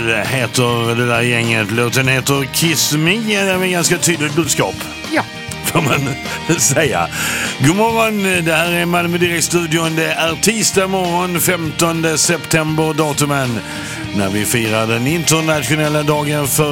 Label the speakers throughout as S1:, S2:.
S1: heter det där gänget. Låten heter Kiss Me. Det är ett ganska tydligt budskap.
S2: Ja.
S1: Får man säga. God morgon, det här är Malmö Direkt-studion. Det är tisdag morgon, 15 september datumen, när vi firar den internationella dagen för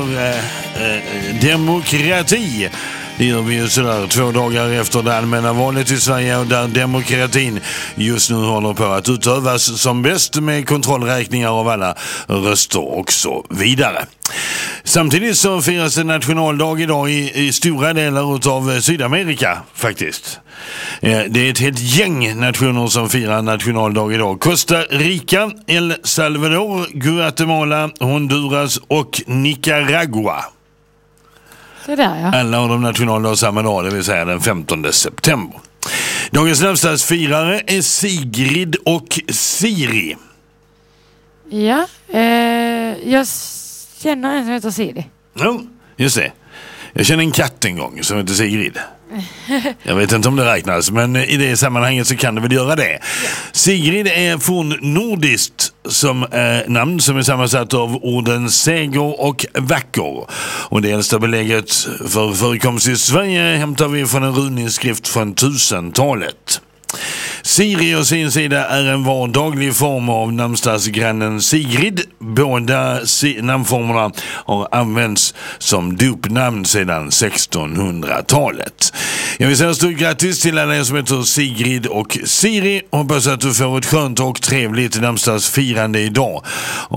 S1: demokrati. Det gör vi ju sådär 2 dagar efter det allmänna valet i Sverige, och där demokratin just nu håller på att utövas som bäst med kontrollräkningar av alla röster och så vidare. Samtidigt så firas det nationaldag idag i stora delar av Sydamerika faktiskt. Det är ett helt gäng nationer som firar nationaldag idag. Costa Rica, El Salvador, Guatemala, Honduras och Nicaragua.
S2: Det där, ja.
S1: Alla av de nationaldag samma dag, det vill säga den 15 september. Dagens namnsdagsfirare är Sigrid och Siri.
S2: Ja, jag känner en som heter Siri.
S1: Ja, just det. Jag känner en katt en gång som heter Sigrid. Jag vet inte om det räknas, men i det sammanhanget så kan det väl göra det. Sigrid är fornnordiskt som namn som är sammansatt av orden seger och vacker. Och det äldsta belägget för förekomst i Sverige hämtar vi från en runinnskrift från 1000-talet. Siri å sin sida är en vardaglig form av namnsdagsgrannen Sigrid. Båda namnformerna har använts som dopnamn sedan 1600-talet. Jag vill säga stort grattis till alla er som heter Sigrid och Siri. Hoppas att du får ett skönt och trevligt namnsdagsfirande idag.